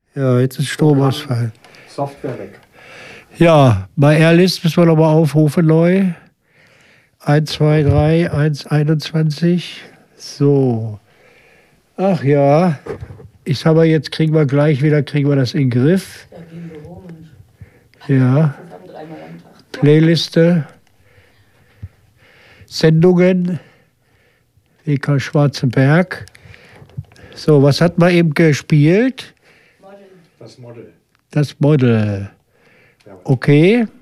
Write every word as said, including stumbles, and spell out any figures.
Ja, jetzt ist Stromausfall. Software weg. Ja, bei Airlist müssen wir nochmal aufrufen neu. eins, zwei, drei, eins, einundzwanzig. So. Ach ja. Ich sag mal, jetzt kriegen wir gleich wieder, kriegen wir das in den Griff. Da gehen wir rum und Ja. zusammen dreimal am Tag. Playliste. Sendungen. W K Schwarzenberg. So, was hat man eben gespielt? Model. Das Model. Das Model. Okay.